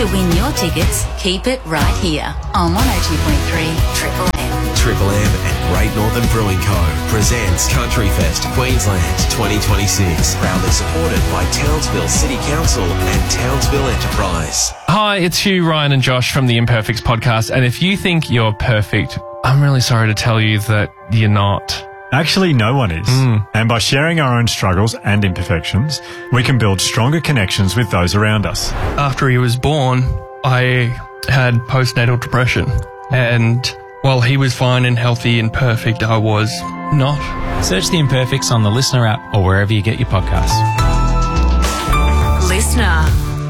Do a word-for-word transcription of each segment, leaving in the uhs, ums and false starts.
To win your tickets, keep it right here on one oh two point three Triple M. Triple M and Great Northern Brewing Co. presents Country Fest Queensland twenty twenty-six, proudly supported by Townsville City Council and Townsville Enterprise. Hi, it's Hugh, Ryan and Josh from the Imperfects podcast, and if you think you're perfect, I'm really sorry to tell you that you're not. Actually, no one is. Mm. And by sharing our own struggles and imperfections, we can build stronger connections with those around us. After he was born, I had postnatal depression, and while he was fine and healthy and perfect, I was not. Search The Imperfects on the Listener app or wherever you get your podcasts. Listener.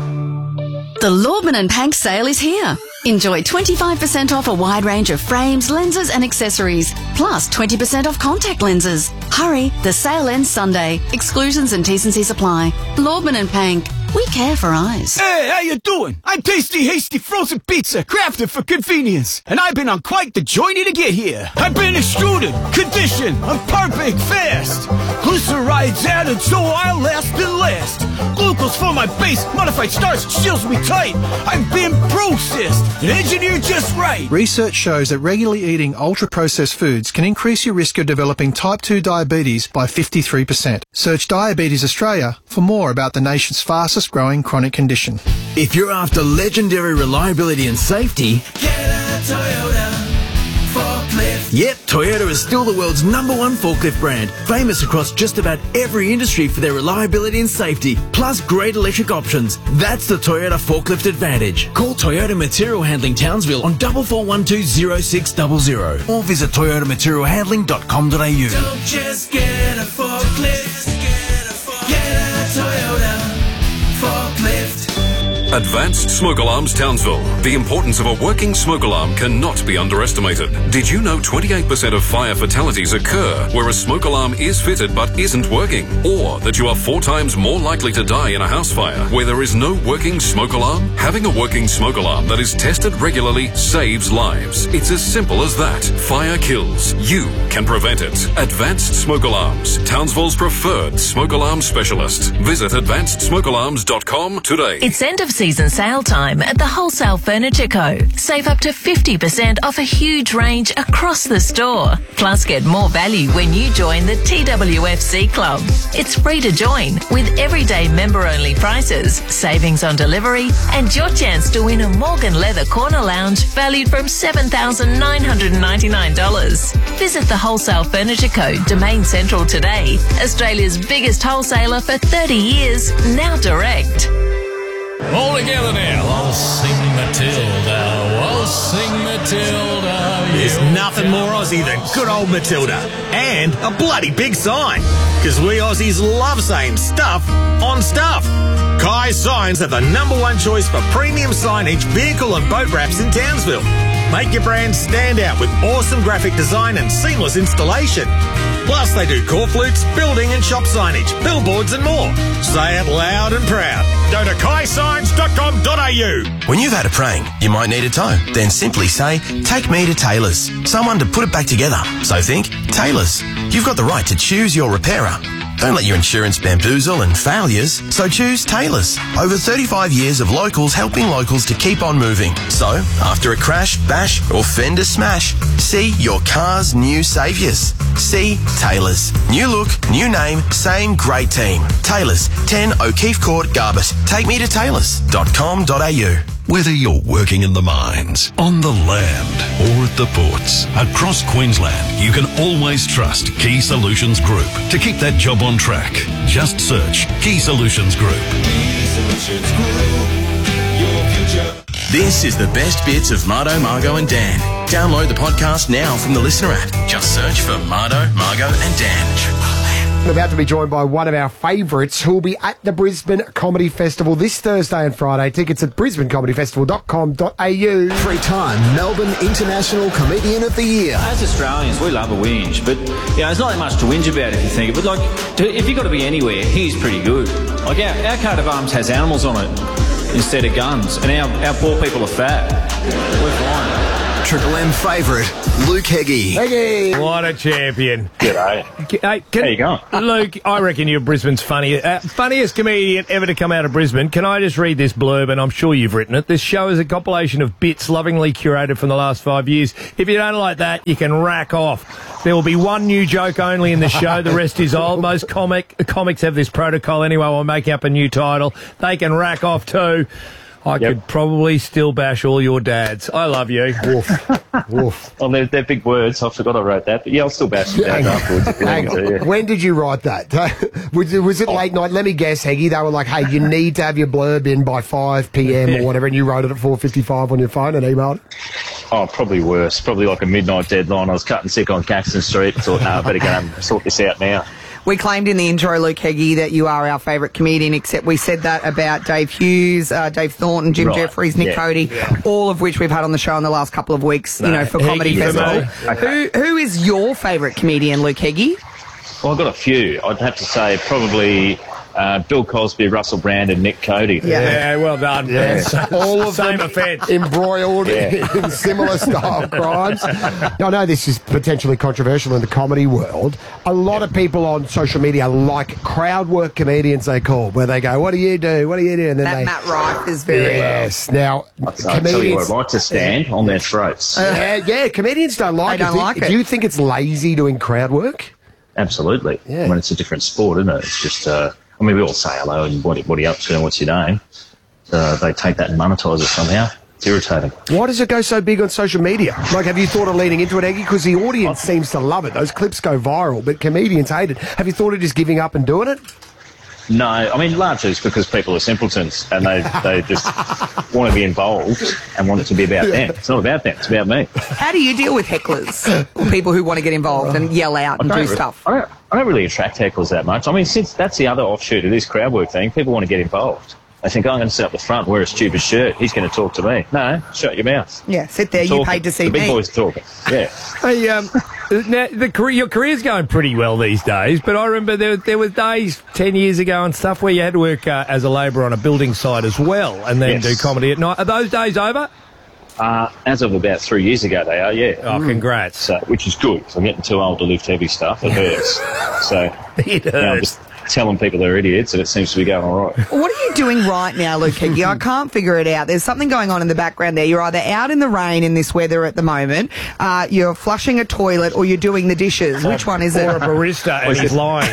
The Lordman and Pank sale is here. Enjoy twenty-five percent off a wide range of frames, lenses and accessories, plus twenty percent off contact lenses. Hurry, the sale ends Sunday. Exclusions and T's and C's apply. Lordman and Pank, we care for eyes. Hey, how you doing? I'm Tasty Hasty Frozen Pizza, crafted for convenience. And I've been on quite the journey to get here. I've been extruded, conditioned, I'm perfect fast. Glycerides added so I'll last and last. Glucose for my base, modified starch seals me tight. I've been processed and engineered just right. Research shows that regularly eating ultra-processed foods can increase your risk of developing type two diabetes by fifty-three percent. Search Diabetes Australia for more about the nation's fastest growing chronic condition. If you're after legendary reliability and safety, get a Toyota forklift. Yep, Toyota is still the world's number one forklift brand, famous across just about every industry for their reliability and safety, plus great electric options. That's the Toyota Forklift Advantage. Call Toyota Material Handling Townsville on four four one two zero six zero zero or visit toyota material handling dot com dot a u. Don't just get a forklift, get a, forklift. Get a Toyota forklift. Advanced Smoke Alarms Townsville. The importance of a working smoke alarm cannot be underestimated. Did you know twenty-eight percent of fire fatalities occur where a smoke alarm is fitted but isn't working? Or that you are four times more likely to die in a house fire where there is no working smoke alarm? Having a working smoke alarm that is tested regularly saves lives. It's as simple as that. Fire kills. You can prevent it. Advanced Smoke Alarms. Townsville's preferred smoke alarm specialist. Visit advanced smoke alarms dot com today. It's end of season sale time at the Wholesale Furniture Co. Save up to fifty percent off a huge range across the store. Plus get more value when you join the T W F C Club. It's free to join with everyday member-only prices, savings on delivery and your chance to win a Morgan Leather Corner Lounge valued from seven thousand nine hundred ninety-nine dollars. Visit the Wholesale Furniture Co. Domain Central today. Australia's biggest wholesaler for thirty years, now direct. All together now. I'll sing Matilda. I'll sing Matilda. There's nothing more Aussie than good old Matilda. And a bloody big sign. Because we Aussies love saying stuff on stuff. Kai Signs are the number one choice for premium signage, vehicle and boat wraps in Townsville. Make your brand stand out with awesome graphic design and seamless installation. Plus, they do core flutes, building and shop signage, billboards and more. Say it loud and proud. Go to kai signs dot com dot a u. When you've had a prang, you might need a tow. Then simply say, take me to Taylor's. Someone to put it back together. So think, Taylor's. You've got the right to choose your repairer. Don't let your insurance bamboozle and failures, so choose Taylor's. Over thirty-five years of locals helping locals to keep on moving. So, after a crash, bash or fender smash, see your car's new saviours. See Taylor's. New look, new name, same great team. Taylor's, ten O'Keefe Court, Garbett. Take me to taylors dot com dot a u. Whether you're working in the mines, on the land, or at the ports, across Queensland, you can always trust Key Solutions Group to keep that job on track. Just search Key Solutions Group. Key Solutions Group, your future. This is the best bits of Mardo, Margo and Dan. Download the podcast now from the Listener app. Just search for Mardo, Margo and Dan. We're about to be joined by one of our favourites who will be at the Brisbane Comedy Festival this Thursday and Friday. Tickets at brisbane comedy festival dot com dot a u. Three-time Melbourne International Comedian of the Year. As Australians, we love a whinge, but you know, there's not that much to whinge about if you think of it. Like, if you've got to be anywhere, he's pretty good. Like, our, our coat of arms has animals on it instead of guns, and our, our poor people are fat. We're fine. Triple M favourite, Luke Heggie. Heggie! What a champion. G'day. Hey, can, How you going? Luke, I reckon you're Brisbane's funniest, uh, funniest comedian ever to come out of Brisbane. Can I just read this blurb, and I'm sure you've written it. This show is a compilation of bits lovingly curated from the last five years. If you don't like that, you can rack off. There will be one new joke only in the show. The rest is old. Most comic comics have this protocol anyway while making up a new title. They can rack off too. I yep. could probably still bash all your dads. I love you. Woof. Woof. Well, they're, they're big words. I forgot I wrote that. But yeah, I'll still bash them down afterwards. If you Hang want on. to, yeah. When did you write that? was, it, was it late night? Let me guess, Heggie. They were like, hey, you need to have your blurb in by five p.m. or whatever, and you wrote it at four fifty-five on your phone and emailed it? Oh, probably worse. Probably like a midnight deadline. I was cutting sick on Caxton Street and thought, no, I better go and sort this out now. We claimed in the intro, Luke Heggie, that you are our favourite comedian, except we said that about Dave Hughes, uh, Dave Thornton, Jim right. Jeffries, Nick yeah. Cody, yeah. all of which we've had on the show in the last couple of weeks, no. you know, for Heggie Comedy Festival. Okay. Who Who is your favourite comedian, Luke Heggie? Well, I've got a few. I'd have to say probably uh, Bill Cosby, Russell Brand and Nick Cody. Yeah, yeah well done. Yes. Yeah. All of Same them offence. embroiled yeah. in similar style crimes. Now, I know this is potentially controversial in the comedy world. A lot of people on social media like crowd work comedians, they call, where they go, what do you do? What do you do? And then that they, Matt Rife is very... Yes. Now, I'll tell you what, I'd like to stand on their throats. Uh, yeah, yeah, comedians don't like they it. Don't like do, it. do you think it's lazy doing crowd work? Absolutely. Yeah. I mean, it's a different sport, isn't it? It's just, uh, I mean, we all say hello and what, what are you up to and what's your name? Uh, they take that and monetise it somehow. It's irritating. Why does it go so big on social media? Like, have you thought of leaning into it, Eggie? Because the audience seems to love it. Those clips go viral, but comedians hate it. Have you thought of just giving up and doing it? No, I mean, largely it's because people are simpletons and they, they just want to be involved and want it to be about them. It's not about them, it's about me. How do you deal with hecklers or people who want to get involved and yell out and do re- stuff? I don't, I don't really attract hecklers that much. I mean, since that's the other offshoot of this crowd work thing, people want to get involved. They think, oh, I'm going to sit up the front, wear a stupid shirt, he's going to talk to me. No, shut your mouth. Yeah, sit there, you paid to see me. The big me. boys talking, yeah. Hey, um, now, the career, your career's going pretty well these days, but I remember there, there were days ten years ago and stuff where you had to work uh, as a labourer on a building site as well and then Yes. do comedy at night. Are those days over? Uh, as of about three years ago, they are, yeah. Oh, congrats. So, which is good. I'm getting too old to lift heavy stuff. It hurts. So, it you know, I'm just telling people they're idiots and it seems to be going all right. What are you doing right now, Luke Heggie? I can't figure it out. There's something going on in the background there. You're either out in the rain in this weather at the moment, uh, you're flushing a toilet, or you're doing the dishes. Which one is it? Or a barista and he's lying.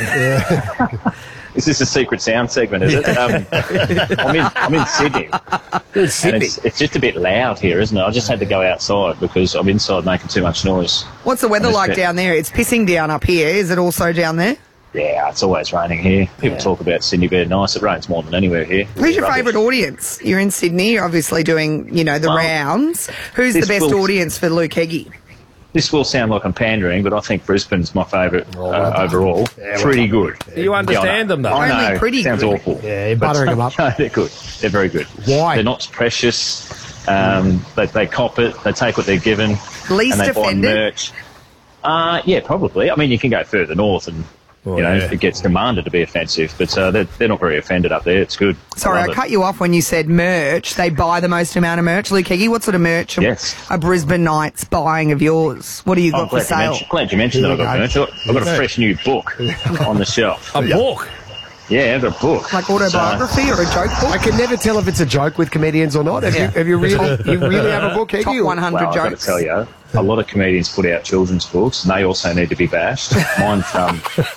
Yeah. Is this a secret sound segment, is it? Um, I'm, in, I'm in Sydney. In Sydney. And it's, it's just a bit loud here, isn't it? I just had to go outside because I'm inside making too much noise. What's the weather And it's like bit- down there? It's pissing down up here. Is it also down there? Yeah, it's always raining here. People talk about Sydney being nice. It rains more than anywhere here. Who's your Rubbish. favourite audience? You're in Sydney, you're obviously doing, you know, the Well, rounds. Who's the this best will- audience for Luke Heggie? This will sound like I'm pandering, but I think Brisbane's my favourite uh, overall. Yeah, well pretty done. good. You understand yeah, I know. them, though. I know. Only pretty Sounds good. awful. Yeah, you're But- buttering them up. No, they're good. They're very good. Why? They're not precious. Um, they, they cop it. They take what they're given. Least and they offended? buy merch. Uh, yeah, probably. I mean, you can go further north and, Oh, you know, yeah. it gets demanded to be offensive, but uh, they're, they're not very offended up there. It's good. Sorry, I, love it. cut you off when you said merch. They buy the most amount of merch. Luke Heggie, what sort of merch are- Yes. are Brisbane Knights buying of yours? What do you I'm got for glad you, sale? mentioned, glad you mentioned that I've got merch. I've got- I've got a fresh new book on the shelf. A book? Yeah, I've got a book. Like autobiography or a joke book? I can never tell if it's a joke with comedians or not. Have, Yeah. you, have you really you really have a book, Heggie? Top or- one hundred Well, I've got to jokes. tell you, a lot of comedians put out children's books, and they also need to be bashed. Mine's um,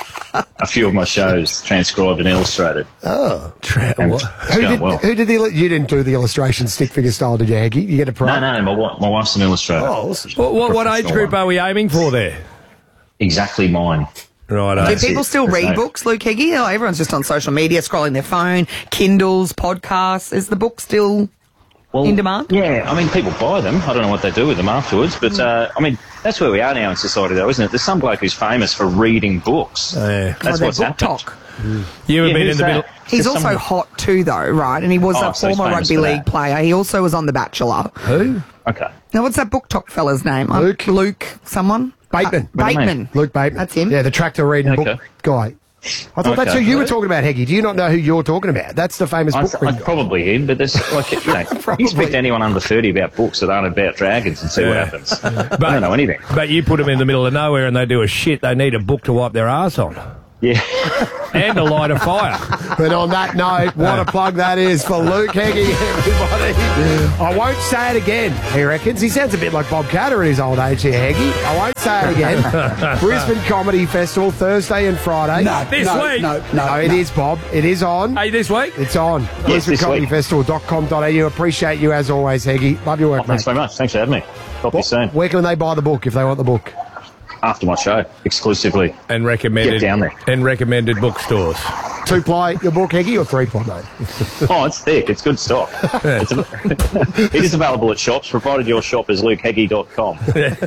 a few of my shows transcribed and illustrated. Oh. And it's Who going did, well. who did the, illu- you didn't do the illustration stick figure style, did you, Heggie? You get a prize? No, no, my, wi- my wife's an illustrator. Oh, awesome. What, what, what age Professional group one. are we aiming for there? Exactly mine. Right, Do That's people it. still There's read no- books, Luke Heggie? Oh, everyone's just on social media, scrolling their phone, Kindles, podcasts. Is the book still Well, in demand? Yeah, I mean, people buy them. I don't know what they do with them afterwards, but uh, I mean, that's where we are now in society, though, isn't it? There's some bloke who's famous for reading books. Oh, yeah. That's Oh, they're what's book happened. talk. You ever Yeah, been in who's the that? middle? He's Just also someone- hot too, though, right? And he was Oh, a so he's former famous rugby for league that. player. He also was on The Bachelor. Who? Okay. Now, what's that book talk fella's name? Luke. Uh, Luke someone? Bateman. Uh, Bateman. Luke Bateman. That's him. Yeah, the tractor reading Okay. book guy. I thought that's who Okay. you were talking about, Heggie. Do you not know who you're talking about? That's the famous I, book. I probably him, but there's like you know, you speak to anyone under thirty about books that aren't about dragons and see what Yeah. happens. I don't know anything. But you put them in the middle of nowhere and they do a shit. They need a book to wipe their arse on. Yeah. And to light a fire. But on that note, what a plug that is for Luke Heggie, everybody. I won't say it again, he reckons. He sounds a bit like Bob Catter in his old age here, Heggie. I won't say it again. Brisbane Comedy Festival, Thursday and Friday. No, This no, week? No, no, no, it is, Bob. It is on. Hey, this week? It's on. Yes, Brisbane this Comedy week. Festival dot com dot a u. Appreciate you as always, Heggie. Love your work, Oh, thanks mate. very much. Thanks for having me. Talk to you soon. Where can they buy the book if they want the book? After my show, exclusively. And recommended Get down there. And recommended bookstores. Two ply your book, Heggie, or three ply, mate? Oh, it's thick. It's good stock. It's a, it is available at shops, provided your shop is luke heggie dot com.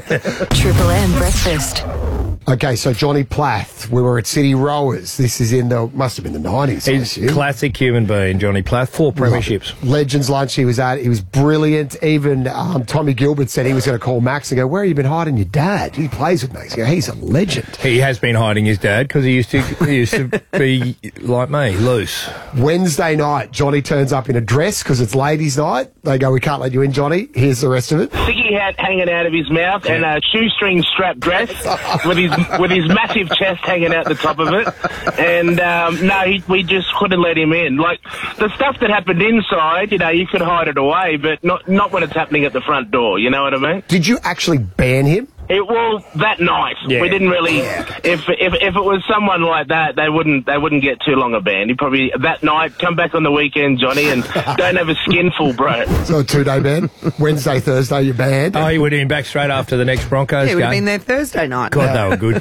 Triple M breakfast. Okay, so Johnny Plath, we were at City Rowers. This is in the, must have been the nineties. I He's assume. classic human being, Johnny Plath. Four premierships. Legends lunch he was at. He was brilliant. Even um, Tommy Gilbert said he was going to call Max and go, where have you been hiding your dad? He plays with Max. Go, he's a legend. He has been hiding his dad because he used to he used to be like me, loose. Wednesday night, Johnny turns up in a dress because it's ladies' night. They go, we can't let you in, Johnny. Here's the rest of it. Sticky hat hanging out of his mouth and a shoestring strap dress with his with his massive chest hanging out the top of it. And um, no, he, we just couldn't let him in. Like the stuff that happened inside, you know, you could hide it away, but not not when it's happening at the front door. You know what I mean? Did you actually ban him? It well that night Yeah. we didn't really. If if if it was someone like that, they wouldn't they wouldn't get too long a ban. He probably that night come back on the weekend, Johnny, and don't have a skinful, bro. So a two-day ban. Wednesday, Thursday, you're banned. Oh, he would have been back straight after the next Broncos Yeah, would have game. been there Thursday night. God, they were good.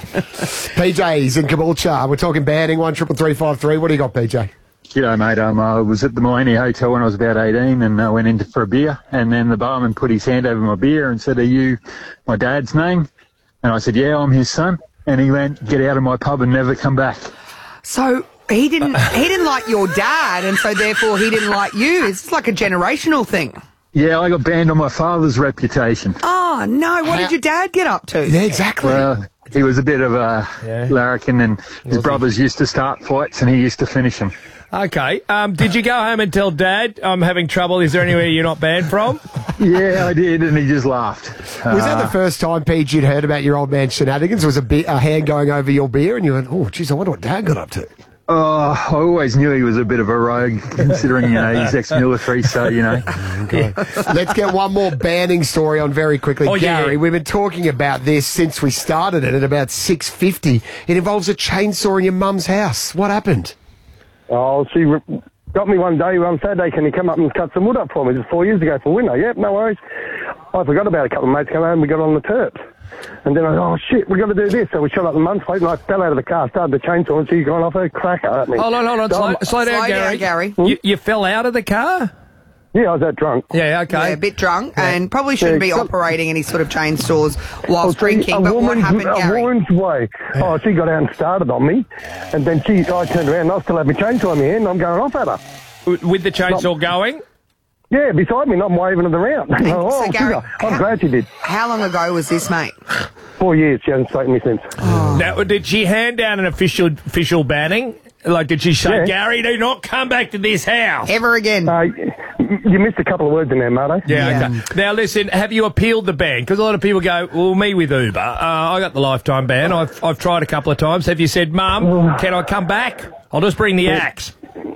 P J's in Caboolture. We're talking banning, one triple three five three. What do you got, P J? G'day, mate. Um, I was at the Millennium Hotel when I was about eighteen and I went in for a beer, and then the barman put his hand over my beer and said, are you my dad's name? And I said, yeah, I'm his son. And he went, get out of my pub and never come back. So he didn't he didn't like your dad, and so therefore he didn't like you. It's like a generational thing. Yeah, I got banned on my father's reputation. Oh no! What did your dad get up to? Yeah, exactly. Well, he was a bit of a larrikin, and his brothers used to start fights and he used to finish them. Okay. Um, did you go home and tell Dad, I'm having trouble? Is there anywhere you're not banned from? Yeah, I did, and he just laughed. Was that Uh, the first time, Pete, you'd heard about your old man's shenanigans? Was a, be- a hand going over your beer and you went, oh, geez, I wonder what Dad got up to? Oh, I always knew he was a bit of a rogue, considering, you know, he's ex-military, so, you know. Let's get one more banning story on very quickly. Oh, yeah. Gary, we've been talking about this since we started it at about six fifty. It involves a chainsaw in your mum's house. What happened? Oh, she re- got me one day on Saturday, can you come up and cut some wood up for me? This is four years ago for winter. Yep, no worries. I forgot about it. A couple of mates come home, we got on the terps. And then I, oh shit, we got to do this. So we shot up the mum's plate and I fell out of the car, started the chainsaw, and she's gone off her cracker at me. Hold on, hold on. So Slow, I'm- slow down, Gary. Gary. You, you fell out of the car? Yeah, I was that drunk. Yeah, okay. Yeah, a bit drunk, and probably shouldn't Yeah, be some- operating any sort of chainsaws whilst Oh, see, drinking. a But what woman's, happened, a Gary? woman's way. Oh, she got out and started on me, and then she, I turned around and I still had my chainsaw in my hand, and I'm going off at her. With the chainsaw going? Yeah, beside me, not waving it around. oh, so, Gary, sugar. I'm glad she did. How long ago was this, mate? Four years, she hasn't spoken to me since. Now, did she hand down an official official banning? Like, did she say, Yeah. Gary, do not come back to this house? Ever again? Uh, you missed a couple of words in there, Marto. Yeah, okay. Now, listen, have you appealed the ban? Because a lot of people go, well, me with Uber, uh, I got the lifetime ban. I've, I've tried a couple of times. Have you said, Mum, can I come back? I'll just bring the axe.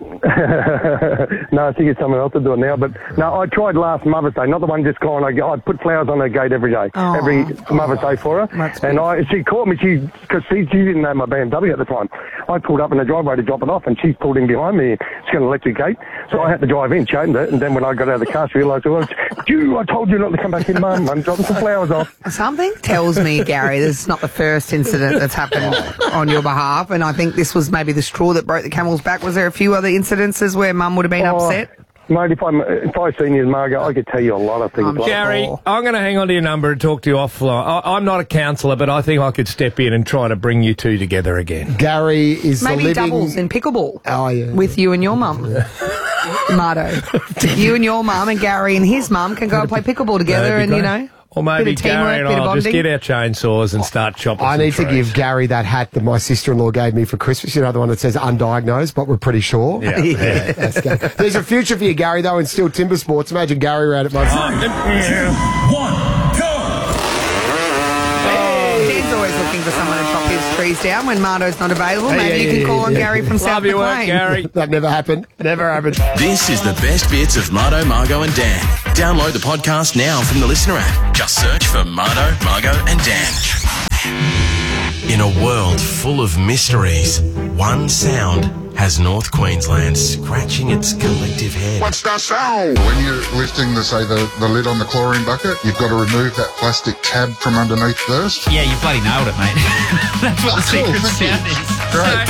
no, she gets someone else to do it now. But no, I tried last Mother's Day, not the one just gone. I, I put flowers on her gate every day, Oh. every Mother's Day for her. And I, she caught me, she because she, she didn't know my B M W at the time. I pulled up in the driveway to drop it off, and she pulled in behind me. She's got an electric gate, so I had to drive in, chained it, and then when I got out of the car, she realised, well, you, I told you not to come back in, Mum. I'm dropping some flowers off. Something tells me, Gary, this is not the first incident that's happened on your behalf, and I think this was maybe the straw that broke the camel's back. Was there a few other incidences where Mum would have been Oh, upset? Mate, if, I'm, if I seen you, Margot, I could tell you a lot of things. like Gary, that. I'm going to hang on to your number and talk to you offline. I, I'm not a counsellor, but I think I could step in and try to bring you two together again. Gary is Maybe the living... doubles in pickleball. Oh, yeah. With you and your mum. Marto. You and your mum and Gary and his mum can go and play pickleball together, That'd and be you great. know. Or maybe Bit of teamwork, Gary and bit of I'll just bonding. get our chainsaws and start chopping I some need to trees. give Gary that hat that my sister-in-law gave me for Christmas. You know, the one that says undiagnosed, but we're pretty sure. Yeah. Yeah. That's good. There's a future for you, Gary, though, in steel timber sports. Imagine Gary around at my Dan's always looking for someone to chop his trees down when Mardo's not available. Maybe Yeah, you yeah, can yeah, call on yeah. Gary from South McLean. That never happened. Never happened. This is the best bits of Mardo, Margo and Dan. Download the podcast now from the Listener app. Just search for Mardo, Margo and Dan. In a world full of mysteries, one sound has North Queensland scratching its collective head. What's that sound? When you're lifting, the, say, the, the lid on the chlorine bucket, you've got to remove that plastic tab from underneath first. Yeah, you bloody nailed it, mate. That's what the Cool, secret thank sound you. is. Great.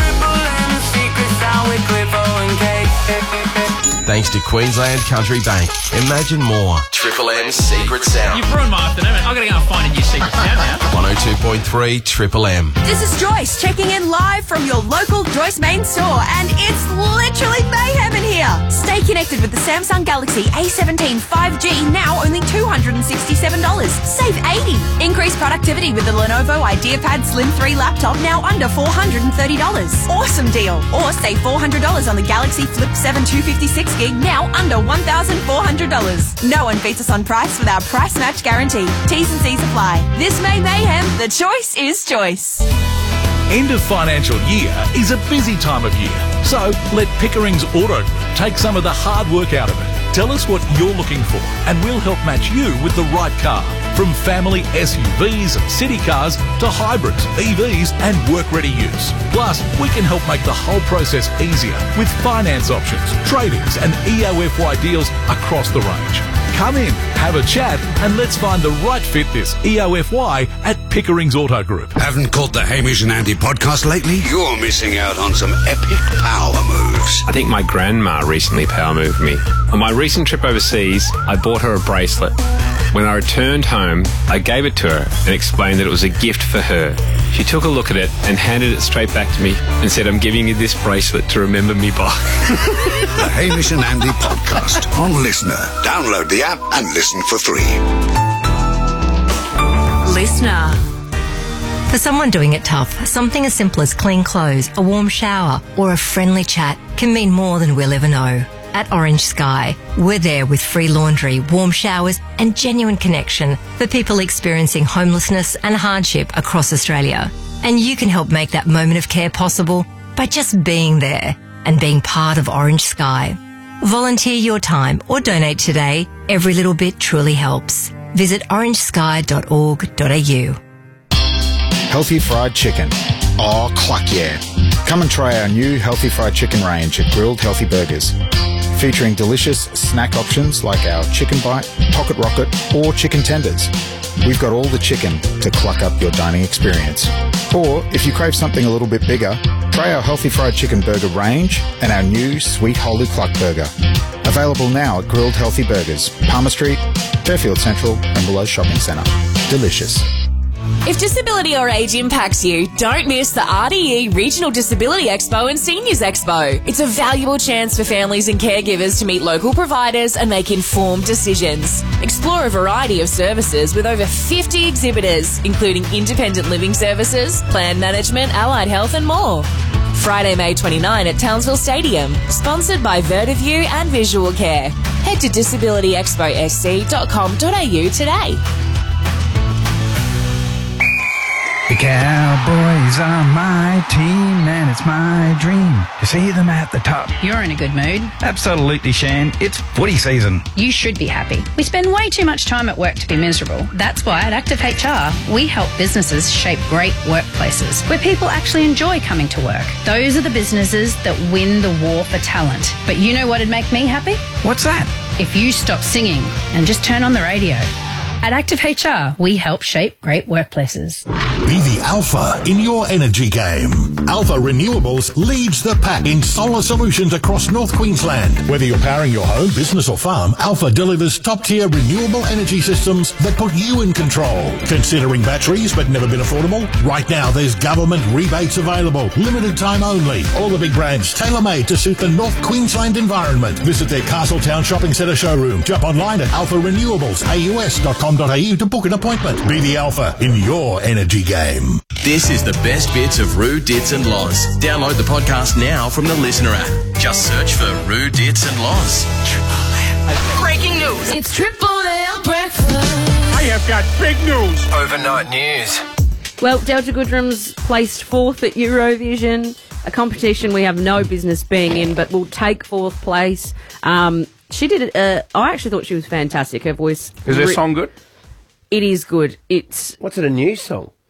Thanks to Queensland Country Bank. Imagine more. Triple M's Secret Sound. You've ruined my afternoon. I've got to go and find a new secret sound now. one oh two point three Triple M. This is Joyce checking in live from your local Joyce Main store, and it's literally mayhem in here. Stay connected with the Samsung Galaxy A seventeen five G, now only two hundred sixty-seven dollars. Save eighty dollars. Increase productivity with the Lenovo IdeaPad Slim three laptop, now under four hundred thirty dollars. Awesome deal. Or save four hundred dollars on the Galaxy Flip seven two fifty-six gig, now under one thousand four hundred dollars. No one beats us on price with our price match guarantee. T's and C's apply. This May mayhem, the choice is choice. End of financial year is a busy time of year, so let Pickering's Auto Group take some of the hard work out of it. Tell us what you're looking for and we'll help match you with the right car. From family S U Vs and city cars to hybrids, E Vs and work-ready use. Plus, we can help make the whole process easier with finance options, trade-ins and E O F Y deals across the range. Come in, have a chat, and let's find the right fit this E O F Y at Pickering's Auto Group. Haven't caught the Hamish and Andy podcast lately? You're missing out on some epic power moves. I think my grandma recently power moved me. On my recent trip overseas, I bought her a bracelet. When I returned home, I gave it to her and explained that it was a gift for her. She took a look at it and handed it straight back to me and said, "I'm giving you this bracelet to remember me by." The Hamish and Andy podcast on Listener. Download the app and listen for free. Listener. For someone doing it tough, something as simple as clean clothes, a warm shower, or a friendly chat can mean more than we'll ever know. At Orange Sky, we're there with free laundry, warm showers, and genuine connection for people experiencing homelessness and hardship across Australia. And you can help make that moment of care possible by just being there and being part of Orange Sky. Volunteer your time or donate today. Every little bit truly helps. Visit orange sky dot org dot a u. Healthy fried chicken. Oh, cluck yeah. Come and try our new Healthy Fried Chicken range at Grilled Healthy Burgers. Featuring delicious snack options like our chicken bite, pocket rocket, or chicken tenders. We've got all the chicken to cluck up your dining experience. Or, if you crave something a little bit bigger, try our Healthy Fried Chicken Burger range and our new Sweet Holy Cluck Burger. Available now at Grilled Healthy Burgers, Palmer Street, Fairfield Central and Willows Shopping Centre. Delicious. If disability or age impacts you, don't miss the R D E Regional Disability Expo and Seniors Expo. It's a valuable chance for families and caregivers to meet local providers and make informed decisions. Explore a variety of services with over fifty exhibitors, including independent living services, plan management, allied health and more. Friday, May twenty-ninth at Townsville Stadium, sponsored by Vertiview and Visual Care. Head to disability expo s c dot com dot a u today. The Cowboys are my team and it's my dream to see them at the top. You're in a good mood. Absolutely, Shan. It's footy season. You should be happy. We spend way too much time at work to be miserable. That's why at Active H R, we help businesses shape great workplaces where people actually enjoy coming to work. Those are the businesses that win the war for talent. But you know what'd make me happy? What's that? If you stop singing and just turn on the radio. At Active H R, we help shape great workplaces. Be the alpha in your energy game. Alpha Renewables leads the pack in solar solutions across North Queensland. Whether you're powering your home, business or farm, Alpha delivers top-tier renewable energy systems that put you in control. Considering batteries but never been affordable? Right now there's government rebates available. Limited time only. All the big brands tailor-made to suit the North Queensland environment. Visit their Castletown Shopping Centre showroom. Jump online at alpha renewables a u s dot com com dot a u to book an appointment. Be the alpha in your energy game. This is the best bits of Roo, Dits and Loz. Download the podcast now from the Listener app. Just search for Roo, Dits and Loz. Breaking news. It's Triple L breakfast. I have got big news. Overnight news. Well, Delta Goodrum's placed fourth at Eurovision, a competition we have no business being in, but will take fourth place. Um, she did it. Uh, I actually thought she was fantastic. Her voice. Is her song good? It is good. It's What's it, a new song?